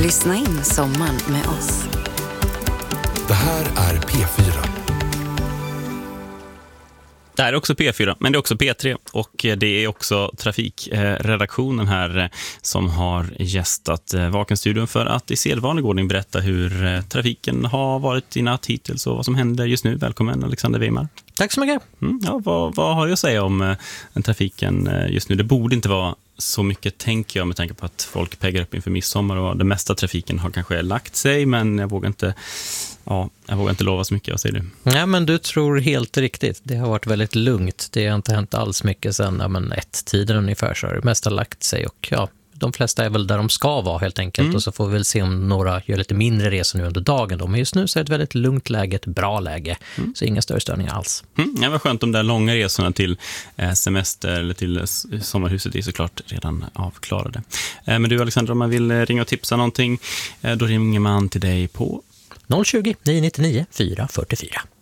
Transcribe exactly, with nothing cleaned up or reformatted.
Lyssna in sommaren med oss. Det här är P fyra. Det här är också P fyra, men det är också P tre och det är också trafikredaktionen här som har gästat Vakenstudion för att i sedvanlig ordning berätta hur trafiken har varit i natt hittills och vad som händer just nu. Välkommen Alexander Weimar. Tack så mycket. Mm, ja, vad, vad har jag att säga om den trafiken just nu? Det borde inte vara så mycket, tänker jag, med tanke på att folk peggar upp inför midsommar och det mesta trafiken har kanske lagt sig, men jag vågar inte ja, jag vågar inte lova så mycket. Vad säger du? Nej, men du tror helt riktigt. Det har varit väldigt lugnt. Det har inte hänt alls mycket sedan ja, men ett tiden ungefär, så har det mesta lagt sig och ja, de flesta är väl där de ska vara helt enkelt mm. och så får vi väl se om några gör lite mindre resor nu under dagen då. Men just nu så är det ett väldigt lugnt läge, ett bra läge, mm. så inga större störningar alls. Mm. Ja, vad skönt, de där långa resorna till semester eller till sommarhuset är såklart redan avklarade. Men du Alexander, om man vill ringa och tipsa någonting, då ringer man till dig på noll tjugo, nio nio nio, fyra fyra fyra.